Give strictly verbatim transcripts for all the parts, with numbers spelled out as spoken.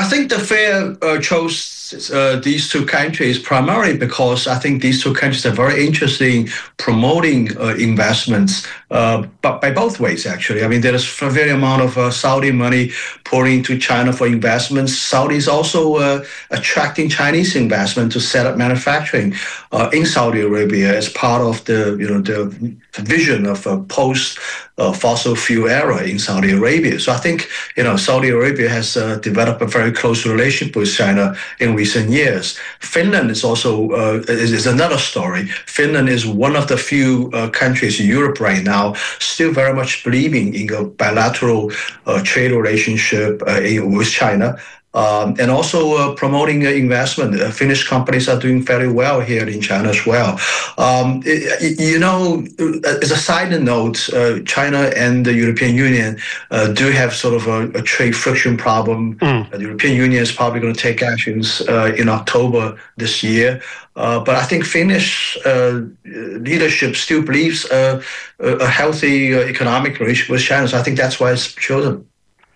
I think the Fed uh, chose uh, these two countries primarily because I think these two countries are very interested in promoting uh, investments, uh, but by both ways, actually. I mean, there is a very amount of uh, Saudi money pouring into China for investments. Saudi is also uh, attracting Chinese investment to set up manufacturing uh, in Saudi Arabia as part of the, you know, the vision of a post uh, fossil fuel era in Saudi Arabia. So I think, you know, Saudi Arabia has uh, developed a very close relationship with China in recent years. Finland is also uh, is, is another story. Finland is one of the few uh, countries in Europe right now still very much believing in a bilateral uh, trade relationship uh, with China. Um, and also uh, promoting uh, investment. Uh, Finnish companies are doing very well here in China as well. Um, it, you know, as a side note, uh, China and the European Union uh, do have sort of a, a trade friction problem. Mm. Uh, the European Union is probably going to take actions uh, in October this year. Uh, but I think Finnish uh, leadership still believes uh, a healthy uh, economic relationship with China. So I think that's why it's chosen.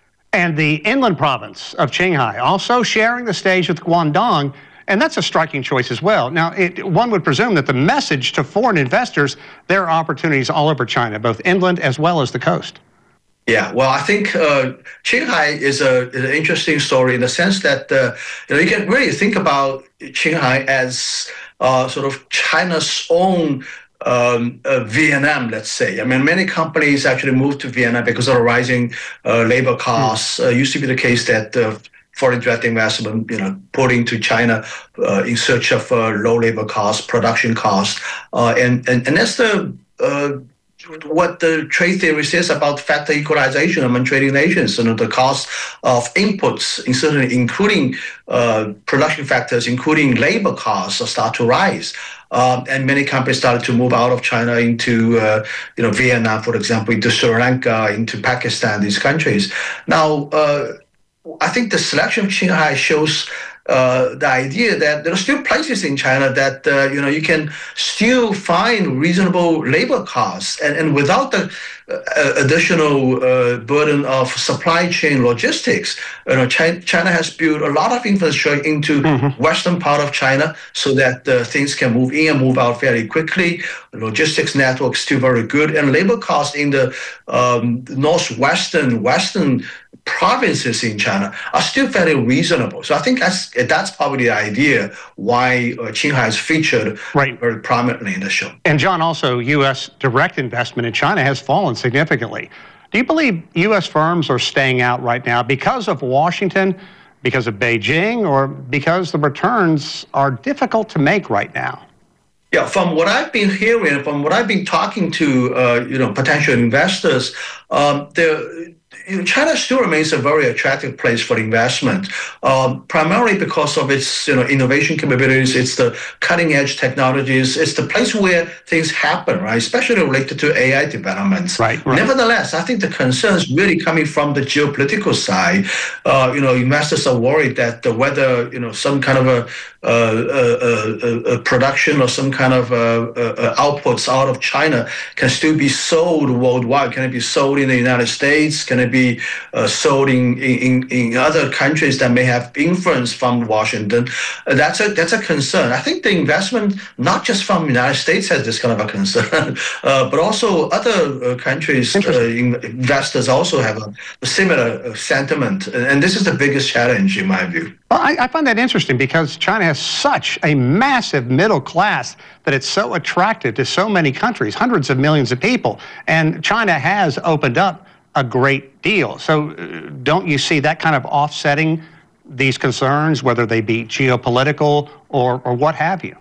And the inland province of Qinghai also sharing the stage with Guangdong, and that's a striking choice as well. Now, it, one would presume that the message to foreign investors, there are opportunities all over China, both inland as well as the coast. Yeah, well, I think uh, Qinghai is, a, is an interesting story in the sense that uh, you know, you can really think about Qinghai as uh, sort of China's own Um, uh, Vietnam, let's say. I mean, many companies actually moved to Vietnam because of rising uh, labor costs. Uh, used to be the case that uh, foreign direct investment, you know, pouring to China uh, in search of uh, low labor costs, production costs, uh, and, and and that's the uh, what the trade theory says about factor equalization among trading nations. You know, the cost of inputs, certainly including uh, production factors, including labor costs, start to rise. Um, and many companies started to move out of China into, uh, you know, Vietnam, for example, into Sri Lanka, into Pakistan, these countries. Now, uh, I think the selection of Qinghai shows uh, the idea that there are still places in China that, uh, you know, you can still find reasonable labor costs. And, and without the uh, additional uh, burden of supply chain logistics, you know, China, China has built a lot of infrastructure into mm-hmm. western part of China so that uh, things can move in and move out fairly quickly. The logistics network is still very good. And labor costs in the um, northwestern, western provinces in China are still fairly reasonable. So I think that's that's probably the idea why uh, Qinghai is featured right. very prominently in the show. And John, also U S direct investment in China has fallen significantly. Do you believe U S firms are staying out right now because of Washington, because of Beijing, or because the returns are difficult to make right now? Yeah, from what I've been hearing, from what I've been talking to, uh, you know, potential investors, um, the China still remains a very attractive place for investment, um, primarily because of its, you know, innovation capabilities. It's the cutting edge technologies. It's the place where things happen, right? Especially related to A I developments. Right, right. Nevertheless, I think the concerns really coming from the geopolitical side. Uh, you know, investors are worried that uh, whether, you know, some kind of a, uh, a, a, a production or some kind of uh, uh, outputs out of China can still be sold worldwide. Can it be sold in the United States? Can it be be uh, sold in, in, in other countries that may have influence from Washington? Uh, that's a that's a concern. I think the investment, not just from the United States, has this kind of a concern, uh, but also other uh, countries, uh, investors also have a, a similar uh, sentiment. And this is the biggest challenge, in my view. Well, I, I find that interesting because China has such a massive middle class that it's so attractive to so many countries, hundreds of millions of people. And China has opened up a great deal. So uh, don't you see that kind of offsetting these concerns, whether they be geopolitical or, or what have you?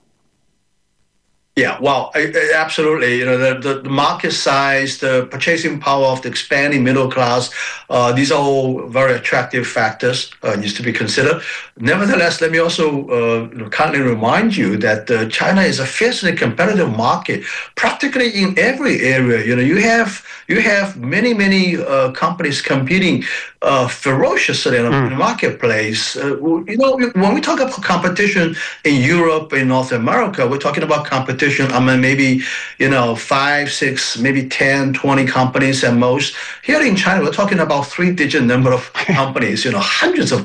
Yeah, well, absolutely. You know, the, the market size, the purchasing power of the expanding middle class, uh, these are all very attractive factors, uh, needs to be considered. Nevertheless, let me also uh, you know, kindly remind you that uh, China is a fiercely competitive market, practically in every area. You know, you have you have many many uh, companies competing uh, ferociously in the mm. marketplace. Uh, you know, when we talk about competition in Europe, in North America, we're talking about competition. I mean, maybe, you know, five, six, maybe ten, twenty companies at most. Here in China, we're talking about three-digit number of companies, you know, hundreds of